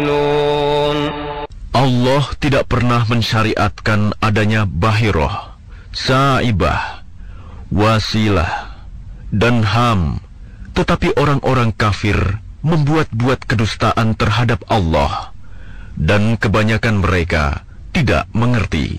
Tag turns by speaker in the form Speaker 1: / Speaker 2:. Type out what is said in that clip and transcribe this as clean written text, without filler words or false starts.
Speaker 1: Allah tidak pernah mensyariatkan adanya bahiroh, saibah, wasilah, dan ham. Tetapi orang-orang kafir membuat-buat kedustaan terhadap Allah, dan kebanyakan mereka tidak mengerti.